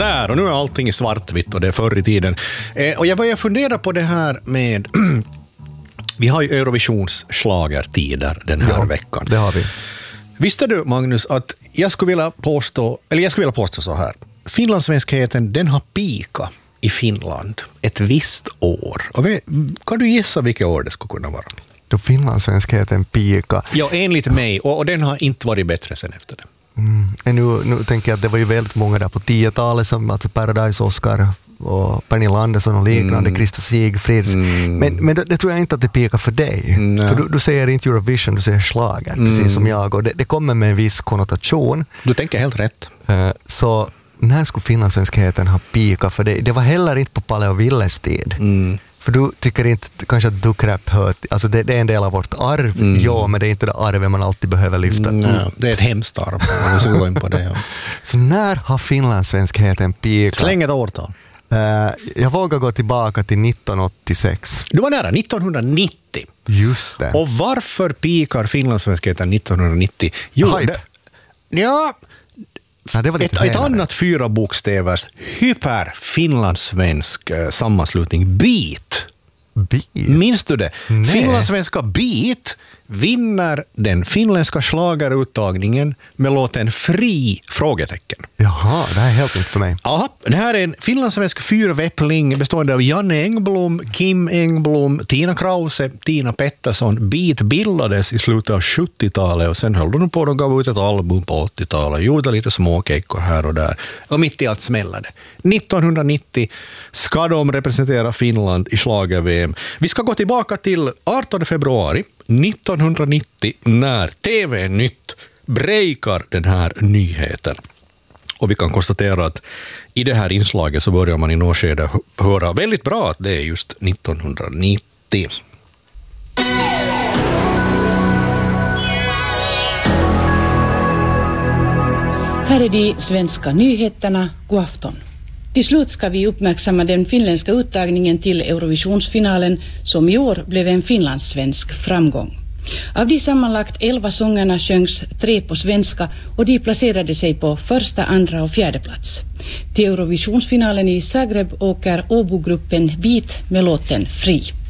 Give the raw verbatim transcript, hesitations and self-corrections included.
Sådär, och nu är allting i svartvitt och det är förr i tiden. Eh, och jag börjar fundera på det här med... vi har ju Eurovisionsschlagertider den här ja, veckan. Det har vi. Visste du, Magnus, att jag skulle vilja påstå, eller jag skulle vilja påstå så här. Finlandssvenskheten, den har pika i Finland ett visst år. Och kan du gissa vilka år det skulle kunna vara? Då finlandssvenskheten pika. Ja, enligt mig. Och, och den har inte varit bättre sen efter det. Mm. Nu, nu tänker jag att det var ju väldigt många där på tiotalet som alltså Paradise Oscar och Pernilla Andersson och liknande, mm. Krista Sigfrids. Mm. Men, men det, det tror jag inte att det pekar för dig. Mm. För du, du säger inte Eurovision, du säger schlager, mm. precis som jag. Och det, det kommer med en viss konnotation. Du tänker helt rätt. Uh, så när skulle finlandssvenskheten ha pika för det? Det var heller inte på Palle och Villes tid. Mm. För du tycker inte kanske att dukrap hör, alltså det, det är en del av vårt arv, mm. ja, men det är inte det arvet man alltid behöver lyfta. Mm. Mm. Det är ett hemskt arv. Så, gå in på det, ja. Så när har finlandssvenskheten pika? Släng ett årtal. Uh, jag vågar gå tillbaka till nittonhundraåttiosex. Du var nära, nittonhundranittio. Just det. Och varför pikar finlandssvenskheten nittonhundranittio? Jo, Hype. Det, ja... Ja, det var lite ett, ett annat fyra bokstävers hyper-finlandssvensk eh, sammanslutning, Beat. Beat? Minns du det? Nej. Finlandssvenska Beat vinner den finländska schlageruttagningen med låten Fri? Frågetecken. Jaha, det här är helt nytt för mig. Aha, det här är en finlandssvensk fyrväppling bestående av Janne Engblom, Kim Engblom, Tina Krause, Tina Pettersson. Beat bildades i slutet av sjuttiotalet och sen höll de på att gav ut ett album på åttiotalet. Gjorde lite småkekor här och där. Och mitt i allt smällade. nittonhundranittio ska de representera Finland i schlager-V M. Vi ska gå tillbaka till artonde februari nittonhundranittio när T V-nytt breakar den här nyheten. Och vi kan konstatera att i det här inslaget så börjar man i något skede höra väldigt bra att det är just nittonhundranittio. Här är de svenska nyheterna. God afton. Till slut ska vi uppmärksamma den finländska uttagningen till Eurovisionsfinalen som i år blev en finlandssvensk framgång. Av de sammanlagt elva sångerna sjöngs tre på svenska och de placerade sig på första, andra och fjärde plats. Till Eurovisionsfinalen i Zagreb åker Åbo-gruppen Beat med låten Fri.